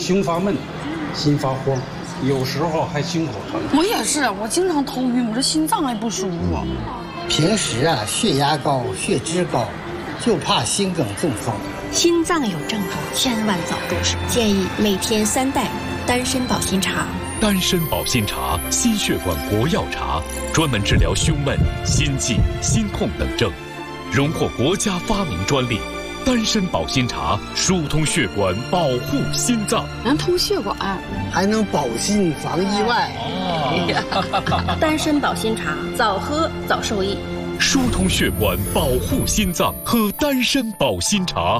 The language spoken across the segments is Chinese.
胸发闷，心发慌，有时候还心口疼。 我也是，我经常头晕，我这心脏还不舒服。 平时血压高、血脂高，就怕心梗中风。 心脏有症状，千万早重视。建议每天3袋丹参保心茶。 丹参保心茶，心血管国药茶，专门治疗胸闷、心悸、心痛等症，荣获国家发明专利。丹参保心茶疏通血管，保护心脏， 能通血管， 还能保心防意外。 丹参保心茶，早喝早受益。 疏通血管，保护心脏，喝丹参保心茶。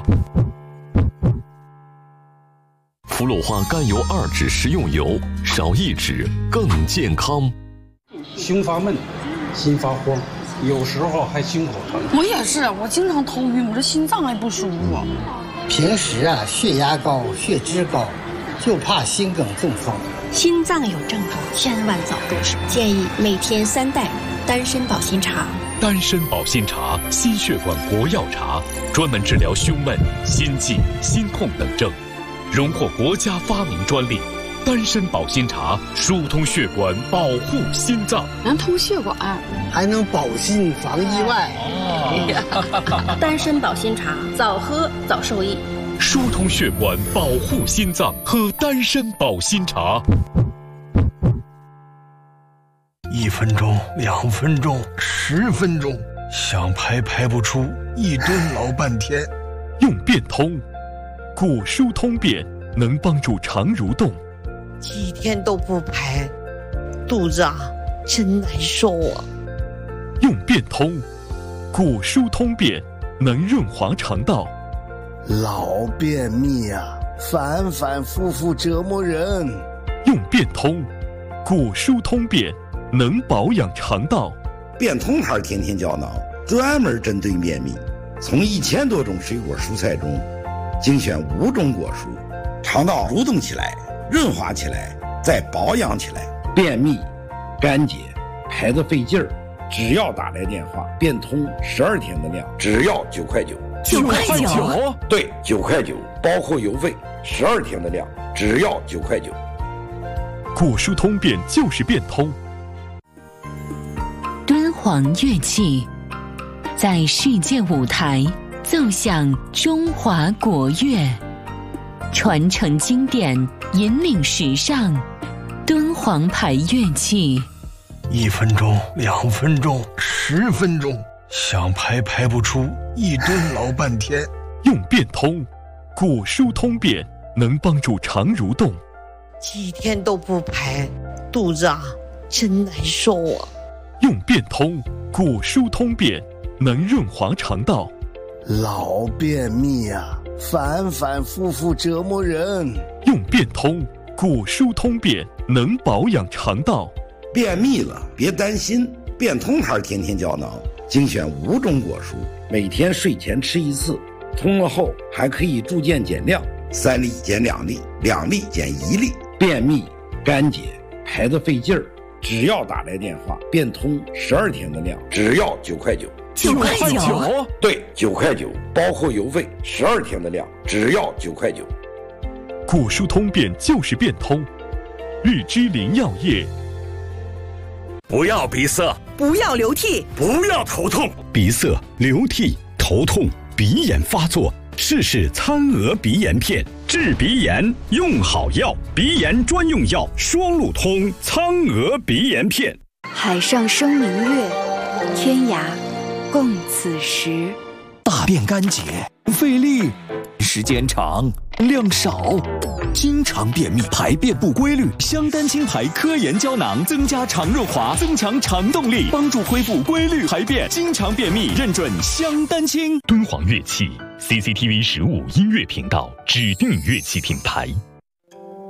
福禄花甘油2酯食用油，少1酯更健康。 胸发闷，心发慌，有时候还心口疼。 我也是，我经常头晕，我这心脏还不舒服。 平时血压高、血脂高，就怕心梗中风。 心脏有症状，千万早重视。建议每天3袋丹参保心茶。 丹参保心茶，心血管国药茶，专门治疗胸闷、心悸、心痛等症，荣获国家发明专利。丹参保心茶疏通血管，保护心脏， 能通血管， 还能保心防意外。 丹参保心茶，早喝早受益。 疏通血管，保护心脏，喝丹参保心茶。 1分钟、2分钟、10分钟，想排不出，一蹲老半天。 用变通，骨疏通便能帮助肠蠕动。 几天都不排，肚子真难受啊。 用变通，骨疏通便能润滑肠道。 老便秘反反复复折磨人。 用变通，骨疏通便能保养肠道。 变通牌天天胶囊专门针对便秘，从1000多种水果蔬菜中精选5种果蔬，肠道蠕动起来，润滑起来，再保养起来。便秘、干结、排得费劲儿，只要打来电话，变通12天的量，只要9块9。 9块9？ 对，9块9，包括邮费，12天的量，只要9块9。 骨疏通便就是变通。 敦煌乐器在世界舞台奏响中华国乐，传承经典，引领时尚。敦煌牌乐器 ，1分钟、2分钟、10分钟，想排不出，一蹲老半天。 用变通，骨疏通便能帮助肠蠕动。 几天都不排，肚子真难受啊。 用变通，骨疏通便能润滑肠道。 老便秘反反复复折磨人。 用变通，骨疏通便能保养肠道。 便秘了别担心，变通牌天天胶囊精选5种果蔬，每天睡前吃1次，通了后还可以逐渐减量，3粒减2粒，2粒减1粒。便秘、干结、排得费劲儿，只要打来电话，变通12天的量，只要9块9。 9块9？ 对，9块9，包括邮费12天的量，只要9块9。 骨疏通便就是变通。日之林药业。 不要鼻塞， 不要流涕， 不要头痛。 鼻塞、流涕、头痛、鼻炎发作，试试参鹅鼻炎片，治鼻炎用好药，鼻炎专用药双路通参鹅鼻炎片。 海上生明月，天涯共此时。 大便干结，费力，时间长，量少，经常便秘，排便不规律。香丹清牌科研胶囊增加肠润滑，增强肠动力，帮助恢复规律排便。经常便秘认准香丹清。 敦煌乐器 CCTV 15音乐频道指定乐器品牌。